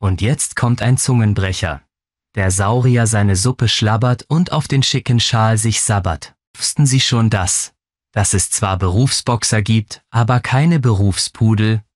Und jetzt kommt ein Zungenbrecher. Der Saurier seine Suppe schlabbert und auf den schicken Schal sich sabbert. Wussten Sie schon das? Dass es zwar Berufsboxer gibt, aber keine Berufspudel?